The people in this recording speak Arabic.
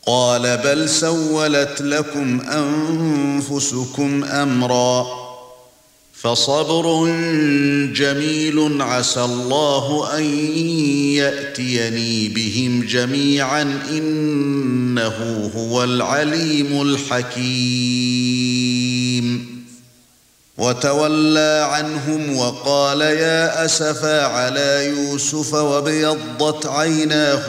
قال بل سولت لكم أنفسكم أمرا فصبر جميل عسى الله أن يأتيني بهم جميعا إنه هو العليم الحكيم وتولى عنهم وقال يا أسفا على يوسف وابيضت عيناه